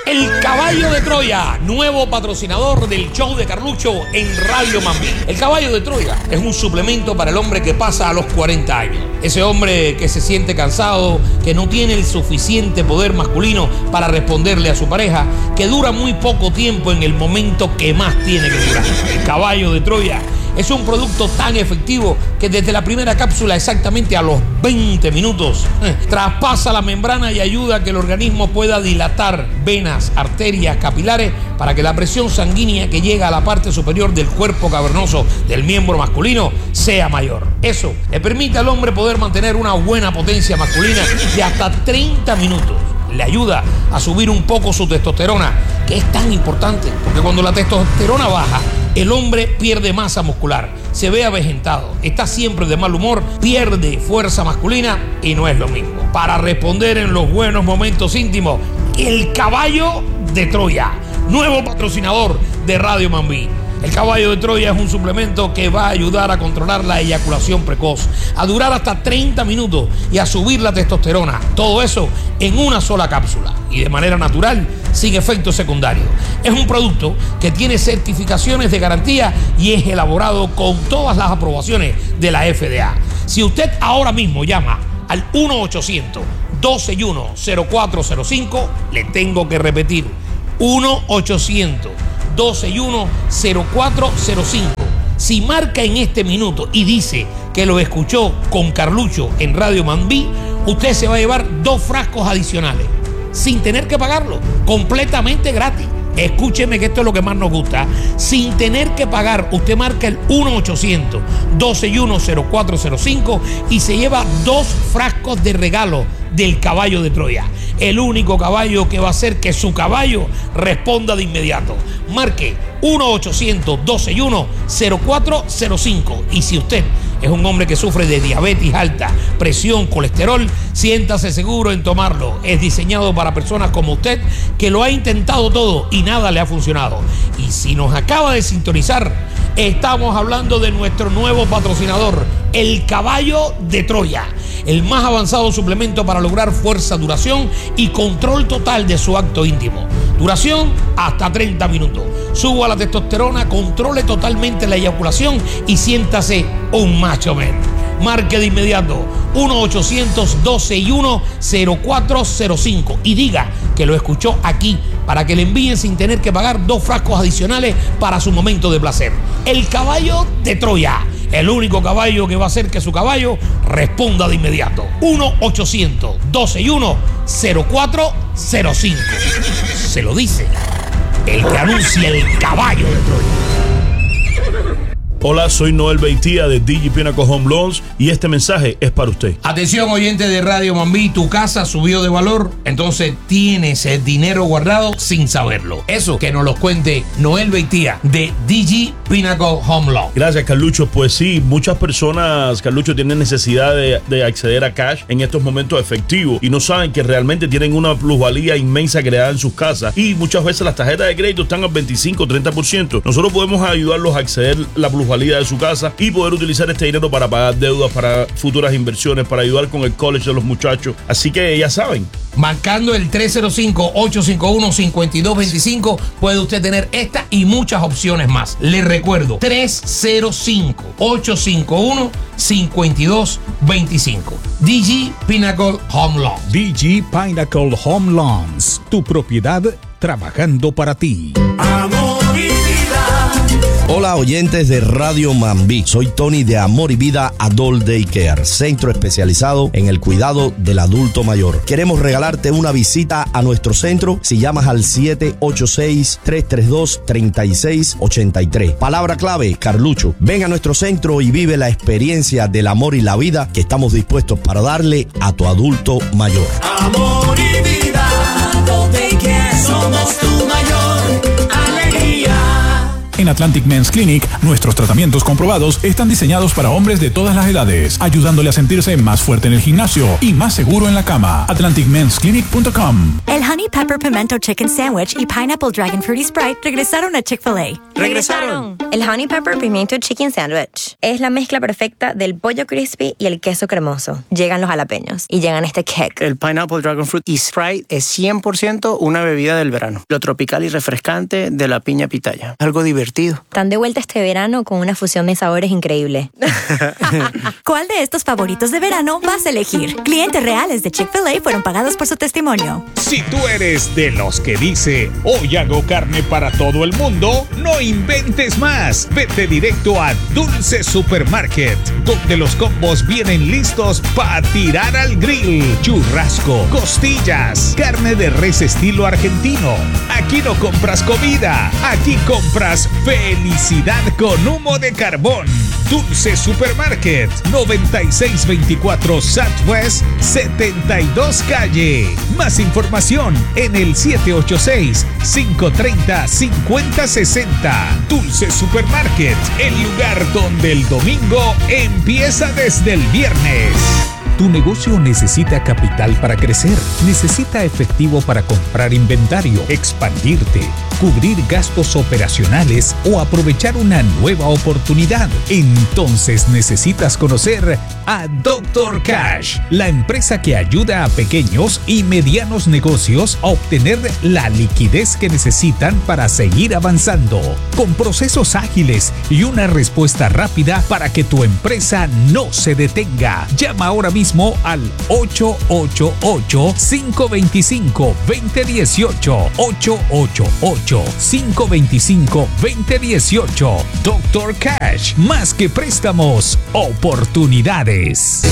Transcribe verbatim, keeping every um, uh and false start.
El Caballo de Troya, nuevo patrocinador del show de Carlucho en Radio Mambí. El Caballo de Troya es un suplemento para el hombre que pasa a los cuarenta años. Ese hombre que se siente cansado, que no tiene el suficiente poder masculino para responderle a su pareja, que dura muy poco tiempo en el momento que más tiene que durar. El Caballo de Troya es un producto tan efectivo que desde la primera cápsula, exactamente a los veinte minutos, eh, traspasa la membrana y ayuda a que el organismo pueda dilatar venas, arterias, capilares, para que la presión sanguínea que llega a la parte superior del cuerpo cavernoso del miembro masculino sea mayor. Eso le permite al hombre poder mantener una buena potencia masculina de hasta treinta minutos. Le ayuda a subir un poco su testosterona, que es tan importante, porque cuando la testosterona baja, el hombre pierde masa muscular, se ve avejentado, está siempre de mal humor, pierde fuerza masculina y no es lo mismo. Para responder en los buenos momentos íntimos, el Caballo de Troya, nuevo patrocinador de Radio Mambí. El Caballo de Troya es un suplemento que va a ayudar a controlar la eyaculación precoz, a durar hasta treinta minutos y a subir la testosterona. Todo eso en una sola cápsula y de manera natural, sin efectos secundarios. Es un producto que tiene certificaciones de garantía y es elaborado con todas las aprobaciones de la F D A. Si usted ahora mismo llama al uno ochocientos, doce y uno, cero cuatro cero cinco, le tengo que repetir, uno ochocientos, doce y uno, cero cuatro cero cinco. Si marca en este minuto y dice que lo escuchó con Carlucho en Radio Mambí, usted se va a llevar dos frascos adicionales sin tener que pagarlo, completamente gratis. Escúcheme que esto es lo que más nos gusta. Sin tener que pagar, usted marca el uno ochocientos, doce y uno, cero cuatro cero cinco y se lleva dos frascos de regalo del Caballo de Troya. El único caballo que va a hacer que su caballo responda de inmediato. Marque uno ochocientos, doce y uno, cero cuatro cero cinco. Y si usted es un hombre que sufre de diabetes alta, presión, colesterol, siéntase seguro en tomarlo. Es diseñado para personas como usted que lo ha intentado todo y nada le ha funcionado. Y si nos acaba de sintonizar, estamos hablando de nuestro nuevo patrocinador, el Caballo de Troya, el más avanzado suplemento para lograr fuerza, duración y control total de su acto íntimo. Duración hasta treinta minutos. Suba la testosterona, controle totalmente la eyaculación y siéntase un macho men. Marque de inmediato uno ochocientos, doce y uno, cero cuatro cero cinco y diga que lo escuchó aquí para que le envíen sin tener que pagar dos frascos adicionales para su momento de placer. El Caballo de Troya, el único caballo que va a hacer que su caballo responda de inmediato. uno ochocientos, doce y uno, cero cuatro cero cinco. Se lo dice el que anuncia el Caballo de Troya. Hola, soy Noel Beitía de D G Pinnacle Home Loans y este mensaje es para usted. Atención, oyente de Radio Mambí, tu casa subió de valor, entonces tienes el dinero guardado sin saberlo. Eso que nos lo cuente Noel Beitía de D G Pinnacle Home Loans. Gracias, Carlucho. Pues sí, muchas personas, Carlucho, tienen necesidad de, de acceder a cash en estos momentos efectivos y no saben que realmente tienen una plusvalía inmensa creada en sus casas y muchas veces las tarjetas de crédito están al veinticinco, treinta por ciento. Nosotros podemos ayudarlos a acceder a la plusvalía de su casa y poder utilizar este dinero para pagar deudas, para futuras inversiones, para ayudar con el college de los muchachos. Así que ya saben. Marcando el tres cero cinco, ocho cinco uno, cinco dos dos cinco puede usted tener esta y muchas opciones más. Le recuerdo, tres cero cinco, ocho cinco uno, cinco dos dos cinco. D G Pinnacle Home Loans. D G Pinnacle Home Loans, tu propiedad trabajando para ti. Amor y vida. Hola, oyentes de Radio Mambí. Soy Tony de Amor y Vida Adult Daycare, centro especializado en el cuidado del adulto mayor. Queremos regalarte una visita a nuestro centro si llamas al siete ocho seis, tres tres dos, tres seis ocho tres. Palabra clave, Carlucho. Ven a nuestro centro y vive la experiencia del amor y la vida que estamos dispuestos para darle a tu adulto mayor. Amor y vida Adult Daycare, somos tu mayor alegría. En En Atlantic Men's Clinic, nuestros tratamientos comprobados están diseñados para hombres de todas las edades, ayudándole a sentirse más fuerte en el gimnasio y más seguro en la cama. atlantic mens clinic punto com. El Honey Pepper Pimento Chicken Sandwich y Pineapple Dragon Fruity Sprite regresaron a Chick-fil-A. ¡Regresaron! El Honey Pepper Pimiento Chicken Sandwich es la mezcla perfecta del pollo crispy y el queso cremoso. Llegan los jalapeños y llegan este kick. El Pineapple Dragon Fruit y Sprite es cien por ciento una bebida del verano. Lo tropical y refrescante de la piña pitaya. Algo divertido. Están de vuelta este verano con una fusión de sabores increíble. ¿Cuál de estos favoritos de verano vas a elegir? Clientes reales de Chick-fil-A fueron pagados por su testimonio. Si tú eres de los que dice, hoy hago carne para todo el mundo, no inventes más. Vete directo a Dulce Supermarket, donde los combos vienen listos para tirar al grill. Churrasco, costillas, carne de res estilo argentino. Aquí no compras comida, aquí compras felicidad con humo de carbón. Dulce Supermarket, noventa y seis veinticuatro Southwest setenta y dos Calle. Más información en el siete ocho seis, cinco tres cero, cinco cero seis cero. Dulce Supermarket, el lugar donde el domingo empieza desde el viernes. Tu negocio necesita capital para crecer, necesita efectivo para comprar inventario, expandirte, cubrir gastos operacionales o aprovechar una nueva oportunidad. Entonces necesitas conocer a Doctor Cash, la empresa que ayuda a pequeños y medianos negocios a obtener la liquidez que necesitan para seguir avanzando, con procesos ágiles y una respuesta rápida para que tu empresa no se detenga. Llama ahora mismo al ocho ocho ocho, cinco dos cinco, dos cero uno ocho, ocho ocho ocho, cinco dos cinco, dos cero uno ocho. Doctor Cash, más que préstamos, oportunidades.